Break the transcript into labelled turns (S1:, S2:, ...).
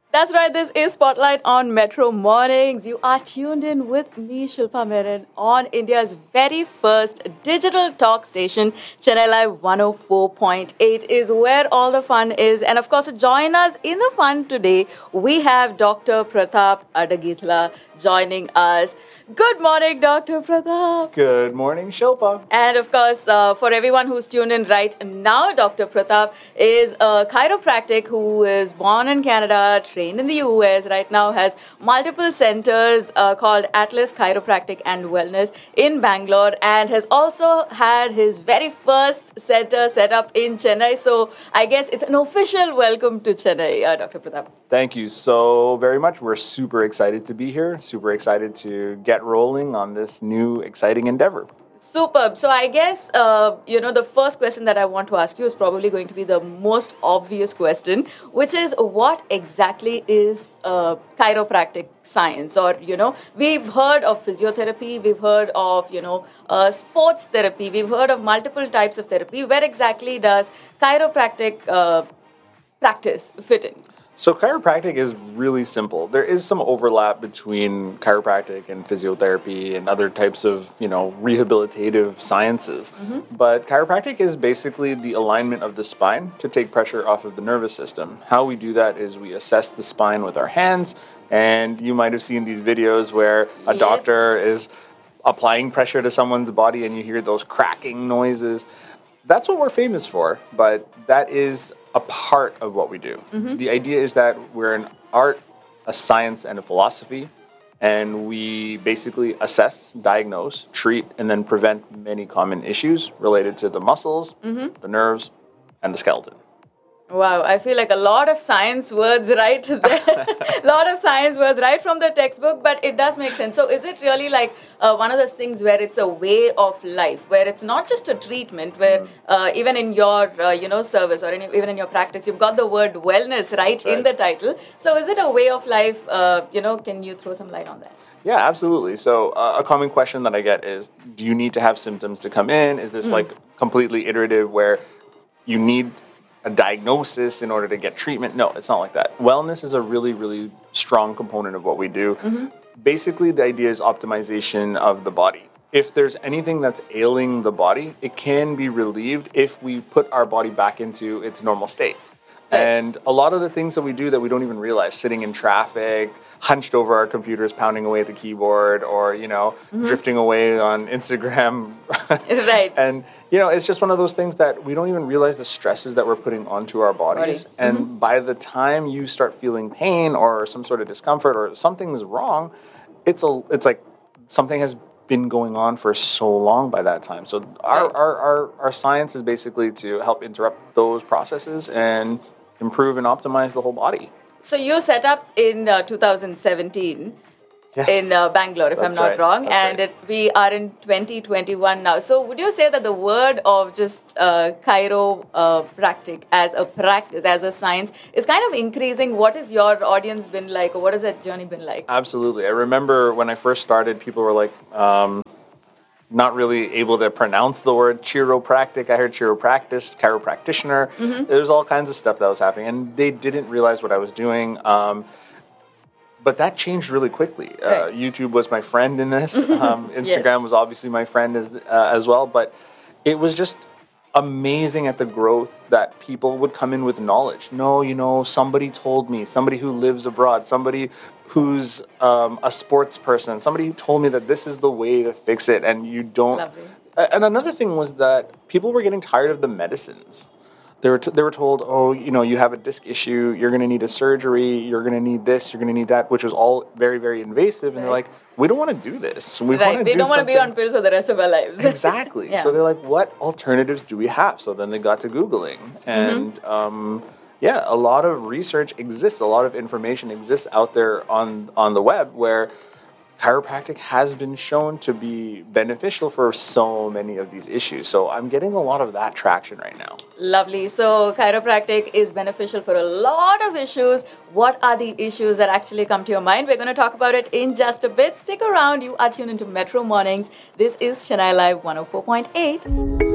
S1: That's right, this is Spotlight on Metro Mornings. You are tuned in with me, Shilpa Menon, on India's very first digital talk station, Chennai Live 104.8 is where all the fun is. And of course, to join us in the fun today, we have Dr. Pratap Adagitla joining us. Good morning, Dr. Pratap.
S2: Good morning, Shilpa.
S1: And of course, for everyone who's tuned in right now, Dr. Pratap is a chiropractic who is born in Canada, trained in the US, right now has multiple centers called Atlas Chiropractic and Wellness in Bangalore, and has also had his very first center set up in Chennai. So I guess it's an official welcome to Chennai, Dr. Pratap.
S2: Thank you so very much. We're super excited to be here, super excited to get rolling on this new exciting endeavor.
S1: Superb. So I guess, the first question that I want to ask you is probably going to be the most obvious question, which is what exactly is chiropractic science? Or, we've heard of physiotherapy, we've heard of, sports therapy, we've heard of multiple types of therapy. Where exactly does chiropractic practice fit in?
S2: So chiropractic is really simple. There is some overlap between chiropractic and physiotherapy and other types of, rehabilitative sciences. But chiropractic is basically the alignment of the spine to take pressure off of the nervous system. How we do that is we assess the spine with our hands, and you might have seen these videos where a doctor is applying pressure to someone's body and you hear those cracking noises. That's what we're famous for, but that is a part of what we do. The idea is that we're an art, a science, and a philosophy, and we basically assess, diagnose, treat, and then prevent many common issues related to the muscles, the nerves, and the skeleton.
S1: Wow, I feel like a lot of science words right there. A lot of science words right from the textbook, but it does make sense. So is it really like one of those things where it's a way of life, where it's not just a treatment, where even in your, service or even in your practice, you've got the word wellness right in the title. So is it a way of life? Can you throw some light on that?
S2: Yeah, absolutely. So a common question that I get is, do you need to have symptoms to come in? Is this like completely iterative where you need a diagnosis in order to get treatment? No, it's not like that. Wellness is a really, really strong component of what we do. Basically, the idea is optimization of the body. If there's anything that's ailing the body, it can be relieved if we put our body back into its normal state. And a lot of the things that we do that we don't even realize, sitting in traffic, hunched over our computers, pounding away at the keyboard, or, drifting away on Instagram.
S1: Right.
S2: And, it's just one of those things that we don't even realize the stresses that we're putting onto our bodies. And by the time you start feeling pain or some sort of discomfort or something's wrong, it's like something has been going on for so long by that time. So our science is basically to help interrupt those processes and improve and optimize the whole body.
S1: So you set up in 2017 in Bangalore, if I'm not wrong, and we are in 2021 now. So would you say that the word of just chiropractic as a practice, as a science, is kind of increasing? What has your audience been like, or what has that journey been like?
S2: Absolutely. I remember when I first started, people were like, not really able to pronounce the word chiropractic. I heard chiropractician. There was all kinds of stuff that was happening, and they didn't realize what I was doing. But that changed really quickly. YouTube was my friend in this. Instagram was obviously my friend as well. But it was just amazing at the growth that people would come in with knowledge. No, somebody told me, somebody who lives abroad, somebody who's a sports person, somebody who told me that this is the way to fix it, and you don't.
S1: Lovely.
S2: And another thing was that people were getting tired of the medicines. They were told, you have a disc issue, you're going to need a surgery, you're going to need this, you're going to need that, which was all very, very invasive. And they're like, we don't want to do this.
S1: We don't want to be on pills for the rest of our lives.
S2: Exactly. So they're like, what alternatives do we have? So then they got to Googling. And a lot of research exists, a lot of information exists out there on the web where chiropractic has been shown to be beneficial for so many of these issues. So I'm getting a lot of that traction right now.
S1: Lovely. So chiropractic is beneficial for a lot of issues. What are the issues that actually come to your mind? We're going to talk about it in just a bit. Stick around. You are tuned into Metro Mornings. This is Chennai Live 104.8.